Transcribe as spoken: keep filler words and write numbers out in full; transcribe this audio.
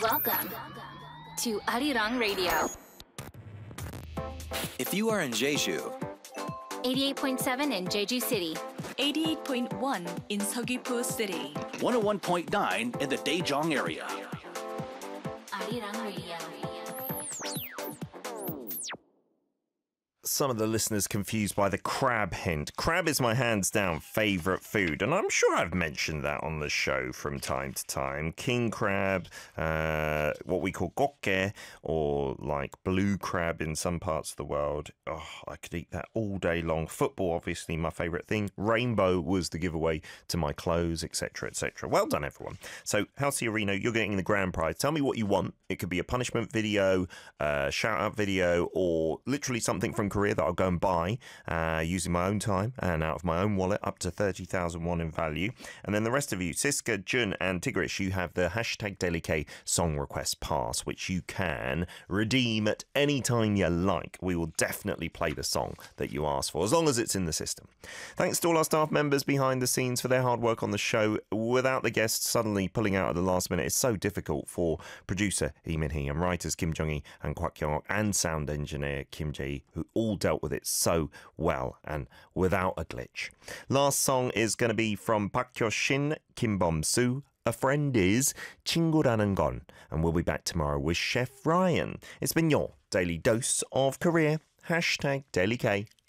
Welcome to Arirang Radio. If you are in Jeju, eighty-eight point seven in Jeju City, eighty-eight point one in Seogwipo City, one oh one point nine in the Daejeong area. Arirang Radio. Some of the listeners confused by the crab hint. Crab is my hands down favourite food, and I'm sure I've mentioned that on the show from time to time. King crab, uh, what we call gokgae, or like blue crab in some parts of the world. Oh, I could eat that all day long. Football, obviously, my favourite thing. Rainbow was the giveaway to my clothes, et cetera, et cetera. Well done, everyone. So, Halcyon, you're getting the grand prize. Tell me what you want. It could be a punishment video, a shout-out video, or literally something from Korea that I'll go and buy uh, using my own time and out of my own wallet, up to thirty thousand won in value. And then the rest of you, Siska, Jun and Tigrish, you have the hashtag Daily song request pass, which you can redeem at any time you like. We will definitely play the song that you asked for, as long as it's in the system. Thanks to all our staff members behind the scenes for their hard work on the show. Without the guests suddenly pulling out at the last minute, it's so difficult for producer Lee Min-hee and writers Kim Jung-hee and Kwak Kyung-ok and sound engineer Kim Jae, who all dealt with it so well and without a glitch. Last song is going to be from Park Hyo-shin, Kim Bom-soo. A friend is 친구라는 건. And we'll be back tomorrow with Chef Ryan. It's been your daily dose of Korea. Hashtag Daily K.